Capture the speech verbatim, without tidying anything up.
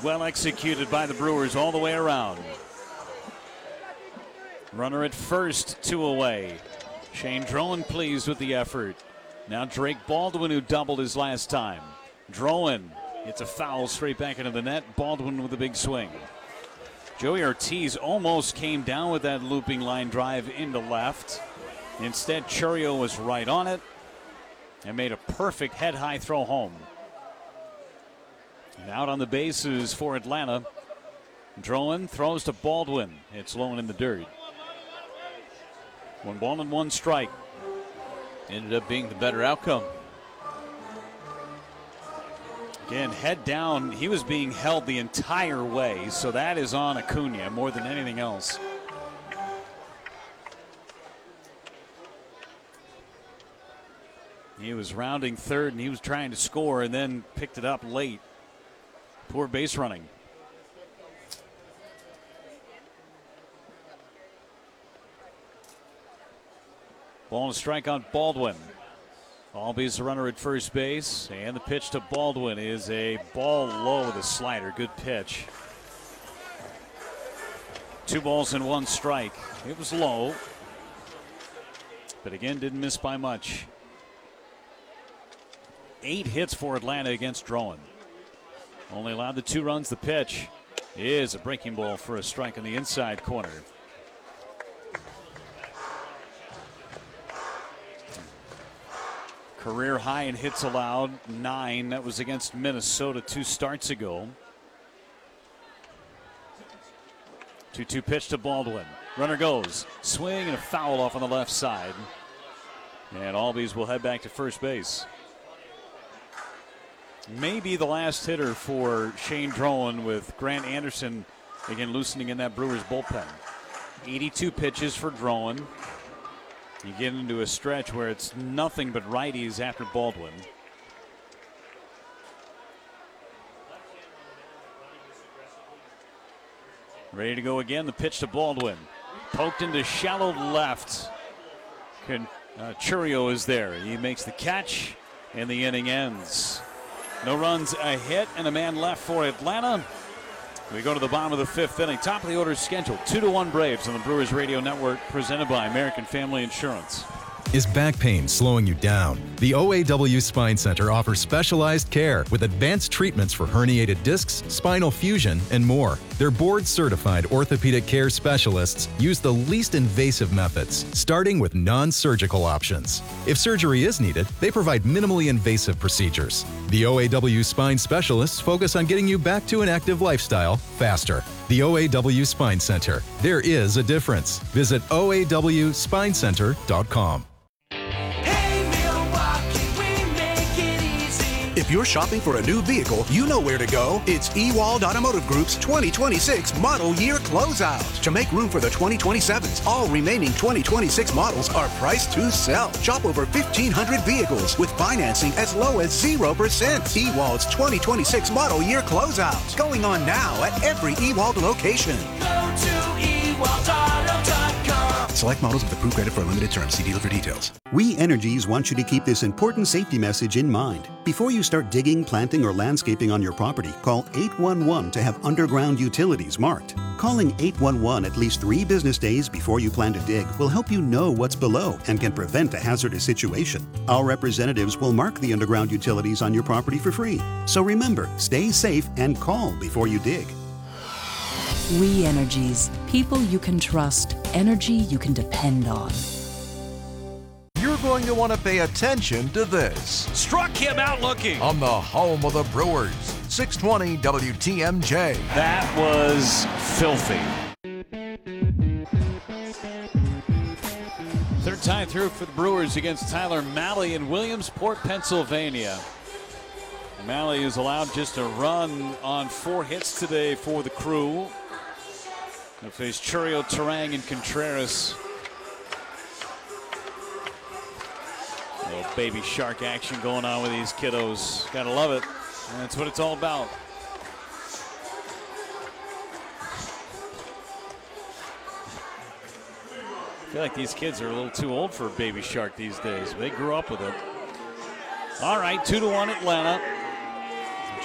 well executed by the Brewers all the way around. Runner at first, two away. Shane Drowan pleased with the effort. Now Drake Baldwin, who doubled his last time. Drowan hits a foul straight back into the net. Baldwin with a big swing. Joey Ortiz almost came down with that looping line drive into left. Instead, Chourio was right on it and made a perfect head-high throw home. And out on the bases for Atlanta. Drowan throws to Baldwin. It's low and in the dirt. One ball and one strike. Ended up being the better outcome. Again, head down. He was being held the entire way, so that is on Acuna more than anything else. He was rounding third, and he was trying to score, and then picked it up late. Poor base running. Ball and strike on Baldwin. Albies the runner at first base, and the pitch to Baldwin is a ball low with a slider. Good pitch. Two balls and one strike. It was low, but again didn't miss by much. Eight hits for Atlanta against Drowan. Only allowed the two runs. The pitch is a breaking ball for a strike in the inside corner. Career high in hits allowed, nine. That was against Minnesota two starts ago. two two pitch to Baldwin. Runner goes. Swing and a foul off on the left side. And Albies will head back to first base. Maybe the last hitter for Shane Drowan, with Grant Anderson again loosening in that Brewers bullpen. eighty-two pitches for Drowan. You get into a stretch where it's nothing but righties after Baldwin. Ready to go again. The pitch to Baldwin. Poked into shallow left. Can, uh, Chourio is there. He makes the catch, and the inning ends. No runs, a hit, and a man left for Atlanta. We go to the bottom of the fifth inning. Top of the order scheduled. Two to one Braves on the Brewers Radio Network, presented by American Family Insurance. Is back pain slowing you down? The O A W Spine Center offers specialized care with advanced treatments for herniated discs, spinal fusion, and more. Their board-certified orthopedic care specialists use the least invasive methods, starting with non-surgical options. If surgery is needed, they provide minimally invasive procedures. The O A W Spine specialists focus on getting you back to an active lifestyle faster. The O A W Spine Center. There is a difference. Visit O A W spine center dot com. If you're shopping for a new vehicle, you know where to go. It's Ewald Automotive Group's twenty twenty-six Model Year Closeout. To make room for the twenty twenty-sevens, all remaining twenty twenty-six models are priced to sell. Shop over fifteen hundred vehicles with financing as low as zero percent. Ewald's twenty twenty-six Model Year Closeout. Going on now at every Ewald location. Go to ewald auto dot com. Select models with approved credit for a limited term. See dealer for details. We Energies want you to keep this important safety message in mind. Before you start digging, planting, or landscaping on your property, call eight one one to have underground utilities marked. Calling eight one one at least three business days before you plan to dig will help you know what's below and can prevent a hazardous situation. Our representatives will mark the underground utilities on your property for free. So remember, stay safe and call before you dig. We Energies. People you can trust. Energy you can depend on. You're going to want to pay attention to this. Struck him out looking. On the home of the Brewers, six twenty W T M J. That was filthy. Third tie through for the Brewers against Tyler Mahle in Williamsport, Pennsylvania. Mahle is allowed just a run on four hits today for the Crew. They'll face Chourio, Turang, and Contreras. A little baby shark action going on with these kiddos. Gotta love it. And that's what it's all about. I feel like these kids are a little too old for a baby shark these days. They grew up with it. All right, two to one Atlanta.